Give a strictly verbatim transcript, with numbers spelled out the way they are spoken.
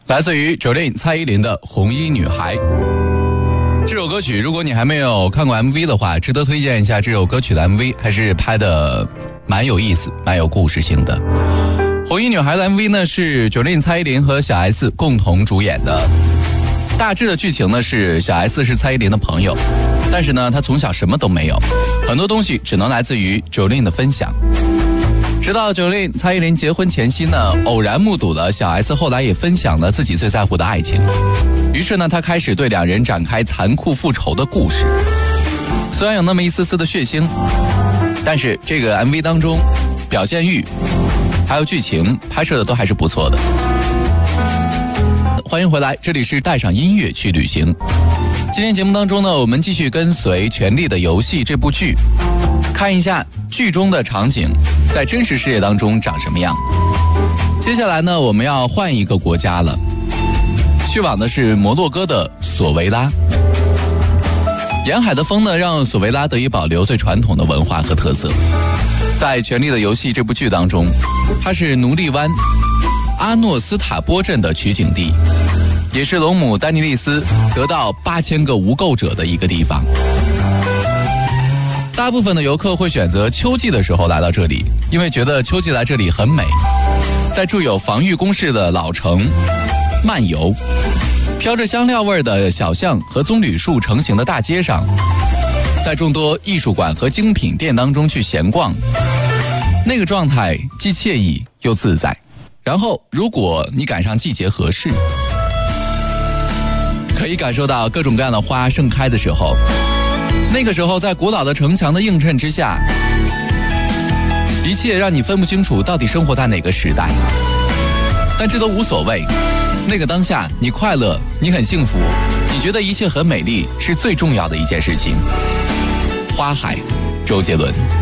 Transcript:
来自于 Jolin 蔡依林的《红衣女孩》。这首歌曲如果你还没有看过 M V 的话，值得推荐一下这首歌曲的 M V， 还是拍的蛮有意思蛮有故事性的。红衣女孩的 M V 呢是 Jolin 蔡依林和小 S 共同主演的。大致的剧情呢是小 S 是蔡依林的朋友，但是呢她从小什么都没有，很多东西只能来自于 Jolin 的分享。直到 Jolin 蔡依林结婚前夕呢，偶然目睹了小 S 后来也分享了自己最在乎的爱情，于是呢她开始对两人展开残酷复仇的故事。虽然有那么一丝丝的血腥，但是这个 M V 当中表现欲还有剧情拍摄的都还是不错的。欢迎回来，这里是带上音乐去旅行。今天节目当中呢，我们继续跟随《权力的游戏》这部剧，看一下剧中的场景在真实世界当中长什么样。接下来呢，我们要换一个国家了，去往的是摩洛哥的索维拉。沿海的风呢，让索维拉得以保留最传统的文化和特色。在《权力的游戏》这部剧当中，它是奴隶湾阿诺斯塔波镇的取景地，也是龙母丹尼利斯得到八千个无垢者的一个地方。大部分的游客会选择秋季的时候来到这里，因为觉得秋季来这里很美。在筑有防御工事的老城漫游，飘着香料味的小巷和棕榈树成行的大街上，在众多艺术馆和精品店当中去闲逛，那个状态既惬意又自在。然后如果你赶上季节合适，可以感受到各种各样的花盛开的时候，那个时候在古老的城墙的映衬之下，一切让你分不清楚到底生活在哪个时代，但这都无所谓。那个当下你快乐，你很幸福，你觉得一切很美丽，是最重要的一件事情。花海，周杰伦。